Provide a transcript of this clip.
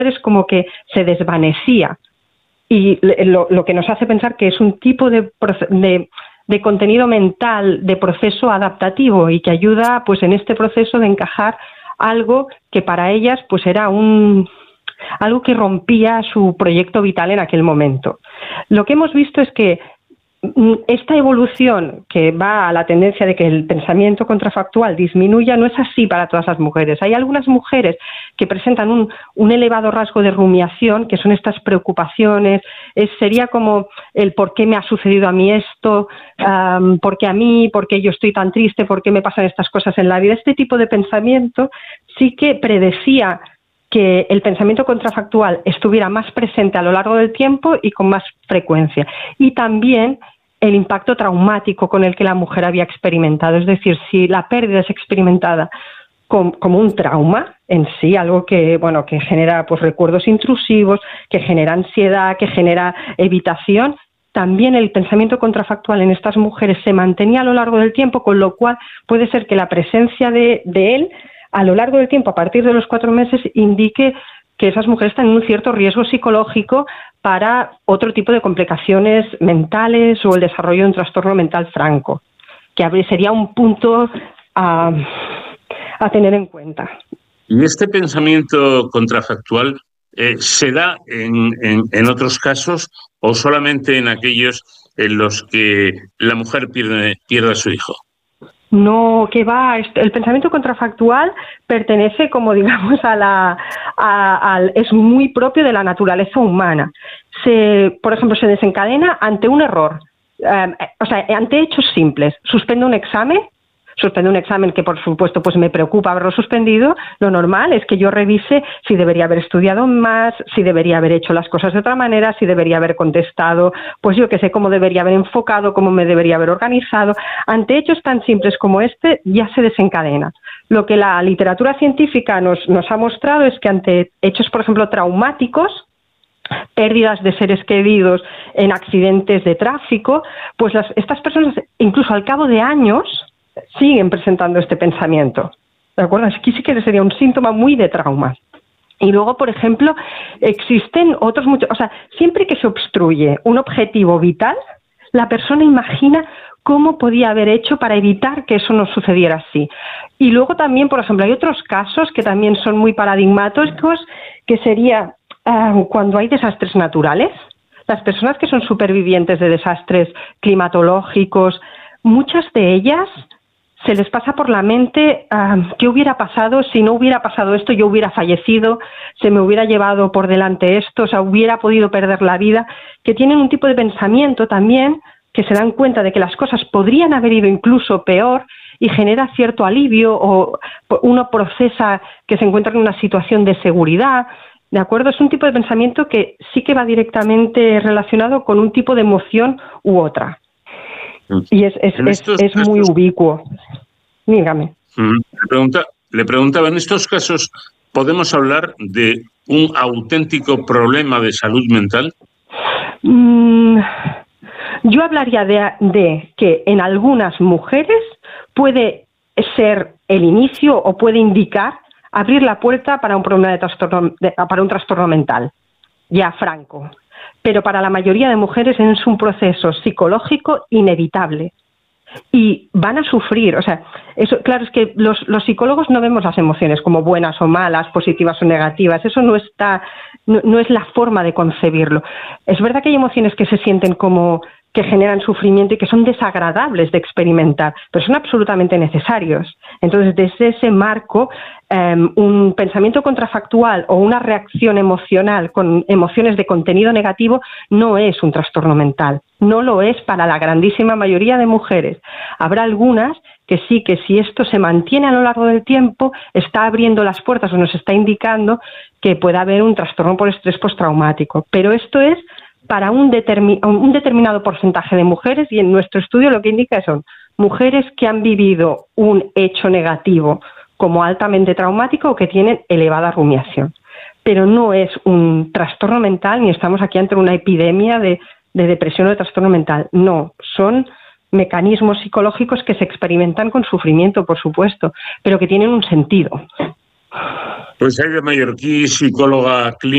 mujeres como que se desvanecía. Y lo que nos hace pensar que es un tipo de contenido mental, de proceso adaptativo y que ayuda pues en este proceso de encajar algo que para ellas pues era algo que rompía su proyecto vital en aquel momento. Lo que hemos visto es que esta evolución que va a la tendencia de que el pensamiento contrafactual disminuya no es así para todas las mujeres. Hay algunas mujeres que presentan un elevado rasgo de rumiación, que son estas preocupaciones, sería como el por qué me ha sucedido a mí esto, por qué a mí, por qué yo estoy tan triste, por qué me pasan estas cosas en la vida. Este tipo de pensamiento sí que predecía que el pensamiento contrafactual estuviera más presente a lo largo del tiempo y con más frecuencia. Y también el impacto traumático con el que la mujer había experimentado. Es decir, si la pérdida es experimentada como un trauma en sí, algo que genera pues recuerdos intrusivos, que genera ansiedad, que genera evitación, también el pensamiento contrafactual en estas mujeres se mantenía a lo largo del tiempo, con lo cual puede ser que la presencia de él a lo largo del tiempo, a partir de los 4 meses, indique que esas mujeres están en un cierto riesgo psicológico para otro tipo de complicaciones mentales o el desarrollo de un trastorno mental franco, que sería un punto a tener en cuenta. ¿Y este pensamiento contrafactual se da en otros casos o solamente en aquellos en los que la mujer pierde a su hijo? No, que va, el pensamiento contrafactual pertenece, como digamos, es muy propio de la naturaleza humana. Por ejemplo, se desencadena ante un error, ante hechos simples. Suspendo un examen que por supuesto pues me preocupa haberlo suspendido. Lo normal es que yo revise si debería haber estudiado más, si debería haber hecho las cosas de otra manera, si debería haber contestado, pues yo que sé, cómo debería haber enfocado, cómo me debería haber organizado. Ante hechos tan simples como este ya se desencadena. Lo que la literatura científica nos ha mostrado es que ante hechos, por ejemplo, traumáticos, pérdidas de seres queridos en accidentes de tráfico, pues estas personas, incluso al cabo de años, siguen presentando este pensamiento, ¿de acuerdo? Aquí sí que sería un síntoma muy de trauma. Y luego, por ejemplo, existen otros muchos, siempre que se obstruye un objetivo vital, la persona imagina cómo podía haber hecho para evitar que eso no sucediera así. Y luego también, por ejemplo, hay otros casos que también son muy paradigmáticos, que sería cuando hay desastres naturales. Las personas que son supervivientes de desastres climatológicos, muchas de ellas se les pasa por la mente qué hubiera pasado si no hubiera pasado esto, yo hubiera fallecido, se me hubiera llevado por delante esto, hubiera podido perder la vida, que tienen un tipo de pensamiento también que se dan cuenta de que las cosas podrían haber ido incluso peor y genera cierto alivio, o uno procesa que se encuentra en una situación de seguridad, ¿de acuerdo? Es un tipo de pensamiento que sí que va directamente relacionado con un tipo de emoción u otra. Y es muy ubicuo. Dígame. Le preguntaba, en estos casos, ¿podemos hablar de un auténtico problema de salud mental? Yo hablaría de que en algunas mujeres puede ser el inicio o puede indicar abrir la puerta para un problema para un trastorno mental, ya franco. Pero para la mayoría de mujeres es un proceso psicológico inevitable y van a sufrir. Claro, es que los psicólogos no vemos las emociones como buenas o malas, positivas o negativas. Eso no es la forma de concebirlo. Es verdad que hay emociones que se sienten como que generan sufrimiento y que son desagradables de experimentar, pero son absolutamente necesarios. Entonces, desde ese marco, un pensamiento contrafactual o una reacción emocional con emociones de contenido negativo no es un trastorno mental. No lo es para la grandísima mayoría de mujeres. Habrá algunas que sí, que si esto se mantiene a lo largo del tiempo, está abriendo las puertas o nos está indicando que puede haber un trastorno por estrés postraumático. Pero esto es para un determinado porcentaje de mujeres, y en nuestro estudio lo que indica son mujeres que han vivido un hecho negativo como altamente traumático o que tienen elevada rumiación. Pero no es un trastorno mental, ni estamos aquí ante una epidemia de depresión o de trastorno mental. No, son mecanismos psicológicos que se experimentan con sufrimiento, por supuesto, pero que tienen un sentido. Pues Aida Mallorquí, psicóloga clínica.